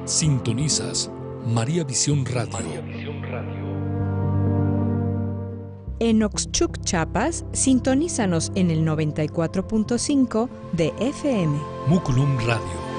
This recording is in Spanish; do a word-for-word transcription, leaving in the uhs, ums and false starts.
Sintonizas María Visión Radio. María Visión Radio. En Oxchuc, Chiapas, sintonízanos en el noventa y cuatro punto cinco de F M. Muculum Radio.